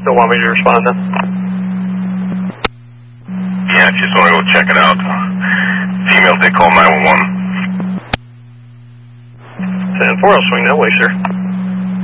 Don't want me to respond then? Yeah, if you just want to go check it out. Female did call 911. 10-4, I'll swing that way, sir.